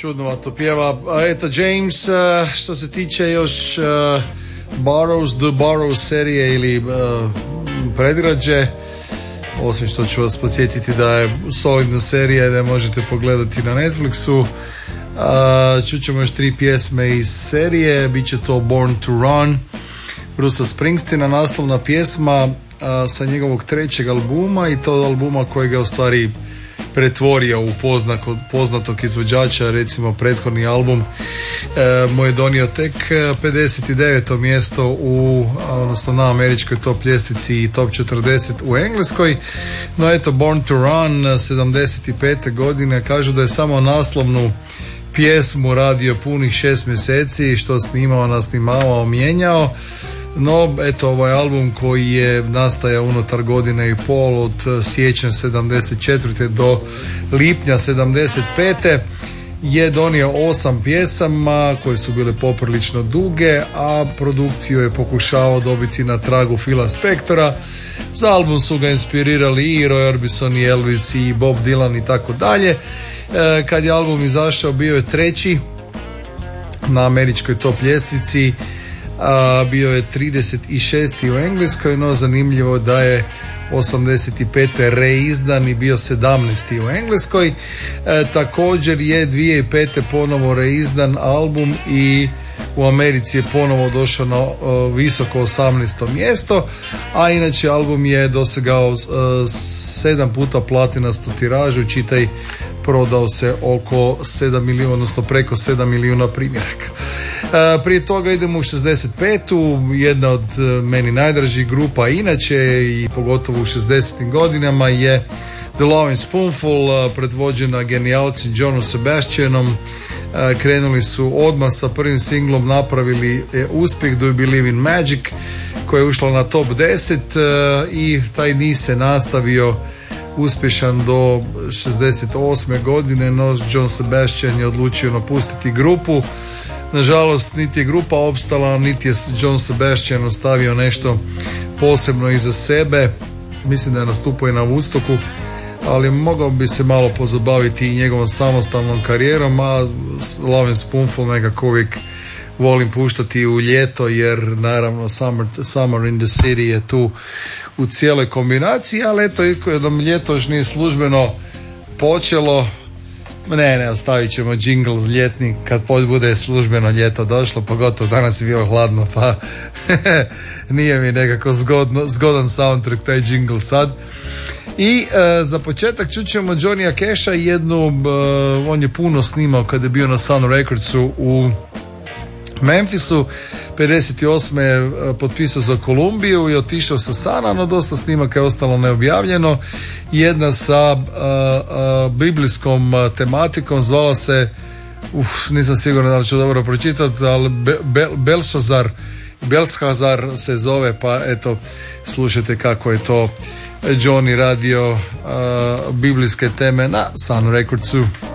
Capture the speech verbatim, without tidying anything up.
čudnovato pjeva. A Eta James, uh, što se tiče još uh, Burroughs, The Burroughs serije ili uh, predgrađe, osim što ću vas podsjetiti da je solidna serija i da je možete pogledati na Netflixu. Uh, čućemo još tri pjesme iz serije, bit će to Born to Run Bruce'a Springsteena, naslovna pjesma uh, sa njegovog trećeg albuma, i to albuma kojeg je u stvari pretvorio u poznako, poznatog izvođača. Recimo prethodni album e, mu je donio tek pedeset deveto mjesto u, odnosno na američkoj top ljestvici i top četrdeset u engleskoj. No eto, Born to Run sedamdeset pete godine, kažu da je samo naslovnu pjesmu radio punih šest mjeseci, što snimao, nasnimavao, mijenjao. No, eto, ovaj album koji je nastajao unutar godine i pol, od siječnja sedamdeset četvrte do lipnja sedamdeset pete je donio osam pjesama koje su bile poprilično duge, a produkciju je pokušavao dobiti na tragu Phila Spectora. Za album su ga inspirirali i Roy Orbison i Elvis i Bob Dylan i tako dalje. Kad je album izašao, bio je treći na američkoj top ljestvici. A, bio je trideset šesti u engleskoj, no zanimljivo da je osamdeset pete reizdan i bio sedamnaesti u engleskoj. E, također je dvije tisuće pete ponovo reizdan album i u Americi je ponovo došao na uh, visoko osamnaesto mjesto, a inače album je dosegao uh, sedam puta platinastu tiražu, čitaj prodao se oko sedam milijuna, odnosno preko sedam milijuna primjeraka. Uh, prije toga idemo u šezdeset petu, jedna od uh, meni najdražih grupa inače i pogotovo u šezdesetim godinama je The Lovin' Spoonful, uh, predvođena genijalcem Johnom Sebastianom. Krenuli su odmah sa prvim singlom, napravili uspjeh Do You Believe in Magic, koja je ušla na top deset, i taj niz se nastavio uspješan do šezdeset osme godine, no John Sebastian je odlučio napustiti grupu. Nažalost, niti je grupa opstala, niti je John Sebastian ostavio nešto posebno iza sebe. Mislim da je nastupao i na Woodstocku, ali mogao bi se malo pozabaviti i njegovom samostalnom karijerom, a Lovin' Spoonful nekako uvijek volim puštati u ljeto, jer naravno Summer, Summer in the City je tu u cijeloj kombinaciji, ali eto, jednom ljeto još nije službeno počelo. Ne, ne, ostavit ćemo džingl ljetni kad bude službeno ljeto došlo, pogotovo danas je bilo hladno, pa nije mi nekako zgodno, zgodan soundtrack taj džingl sad. I e, za početak čućemo Johnnya Casha, jednu, e, on je puno snimao kada je bio na Sun Recordsu u Memphisu. pedeset osme je potpisao za Kolumbiju i otišao sa Sana, no dosta snimaka je ostalo neobjavljeno. Jedna sa a, a, biblijskom tematikom, zvala se, uf, nisam siguran da li ću dobro pročitati, ali Be, Be, Belshazzar, Belshazar se zove, pa eto, slušajte kako je to Johnny radio uh, biblijske teme na Sun Recordsu.